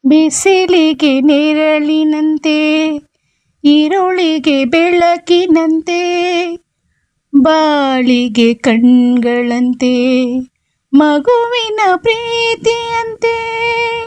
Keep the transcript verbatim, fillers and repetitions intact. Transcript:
ಬಿಸಿಲಿಗೆ ನೆರಳಿನಂತೆ, ಈರುಳಿಗೆ ಬೆಳಕಿನಂತೆ, ಬಾಳಿಗೆ ಕಣ್ಗಳಂತೆ, ಮಗುವಿನ ಪ್ರೀತಿಯಂತೆ.